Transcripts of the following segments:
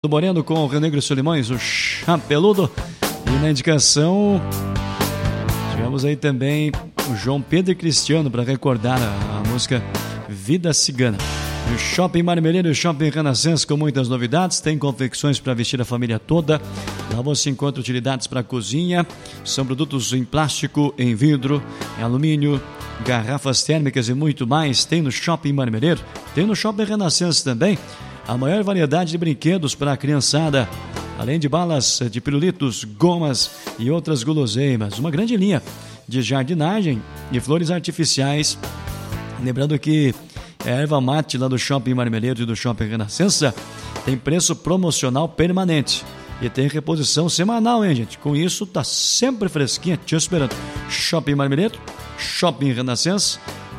do Moreno com o Rio Negro e Solimões, o Chapeludo. E na indicação tivemos aí também o João Pedro e Cristiano para recordar a música Vida Cigana. O Shopping Marmeleiro e o Shopping Renascença com muitas novidades, tem confecções para vestir a família toda. Lá você encontra utilidades para a cozinha, são produtos em plástico, em vidro, em alumínio, garrafas térmicas e muito mais. Tem no Shopping Marmeleiro, tem no Shopping Renascença também a maior variedade de brinquedos para a criançada, além de balas de pirulitos, gomas e outras guloseimas. Uma grande linha de jardinagem e flores artificiais. Lembrando que a erva mate lá do Shopping Marmeleiro e do Shopping Renascença tem preço promocional permanente e tem reposição semanal, hein, gente? Com isso, tá sempre fresquinha, te esperando. Shopping Marmeleiro, Shopping Renascença,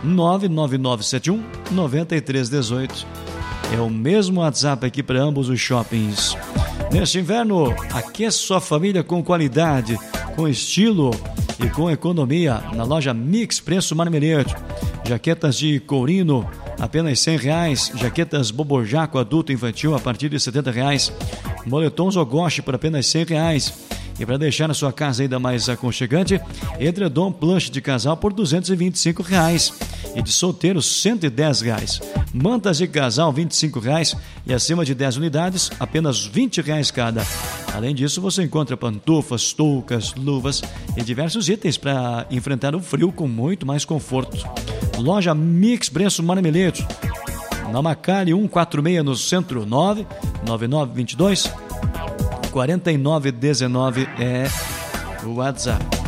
99971-9318. É o mesmo WhatsApp aqui para ambos os shoppings. Neste inverno, aqueça sua família com qualidade, com estilo e com economia na loja Mix Preço Marmeleiro. Jaquetas de courino, apenas R$100. Jaquetas Bobojaco adulto e infantil a partir de R$70. Moletons Ogoshi por apenas R$100. E para deixar a sua casa ainda mais aconchegante, edredom plush de casal por R$225. E de solteiro, R$110. Mantas de casal, R$25. E acima de 10 unidades, apenas R$20 cada. Além disso, você encontra pantufas, toucas, luvas e diversos itens para enfrentar o frio com muito mais conforto. Loja Mix Preço Marmeleiro, na Macari 146 no centro, 99922 4919 é o WhatsApp.